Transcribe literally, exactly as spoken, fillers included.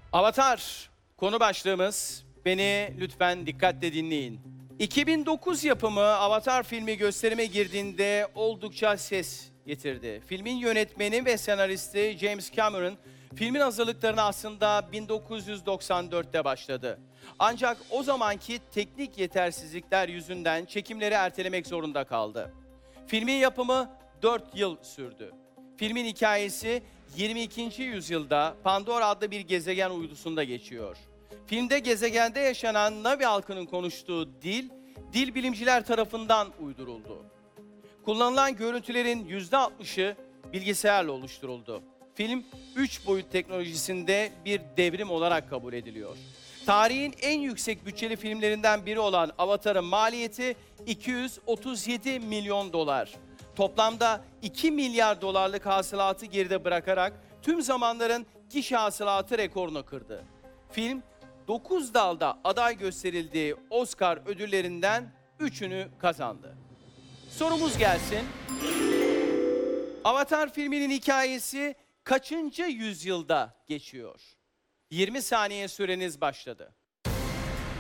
Avatar konu başlığımız. Beni lütfen dikkatle dinleyin. iki bin dokuz yapımı Avatar filmi gösterime girdiğinde oldukça ses getirdi. Filmin yönetmeni ve senaristi James Cameron, filmin hazırlıklarına aslında bin dokuz yüz doksan dörtte başladı. Ancak o zamanki teknik yetersizlikler yüzünden çekimleri ertelemek zorunda kaldı. Filmin yapımı dört yıl sürdü. Filmin hikayesi yirmi ikinci yüzyılda Pandora adlı bir gezegen uydusunda geçiyor. Filmde gezegende yaşanan Na'vi halkının konuştuğu dil, dil bilimciler tarafından uyduruldu. Kullanılan görüntülerin yüzde altmışı bilgisayarla oluşturuldu. Film, üç boyut teknolojisinde bir devrim olarak kabul ediliyor. Tarihin en yüksek bütçeli filmlerinden biri olan Avatar'ın maliyeti iki yüz otuz yedi milyon dolar. Toplamda iki milyar dolarlık hasılatı geride bırakarak tüm zamanların gişe hasılatı rekorunu kırdı. Film, dokuz dalda aday gösterildiği Oscar ödüllerinden üçünü kazandı. Sorumuz gelsin. Avatar filminin hikayesi kaçıncı yüzyılda geçiyor? yirmi saniye süreniz başladı.